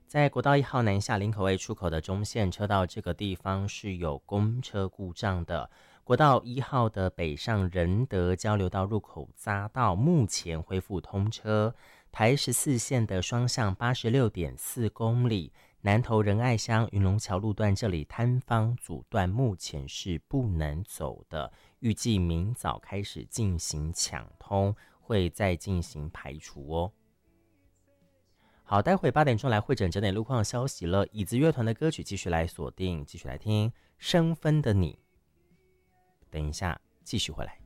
在国道1号南下林口卫出口的中线车道这个地方是有公车故障的。国道1号的北上仁德交流道入口匝道目前恢复通车，台14线的双向86.4公里，南投仁爱乡云龙桥路段这里摊方阻断，目前是不能走的，预计明早开始进行抢通，会再进行排除哦。好，待会8点钟来会诊整点路况消息了。椅子乐团的歌曲继续来锁定，继续来听《生分的你》。等一下，继续回来。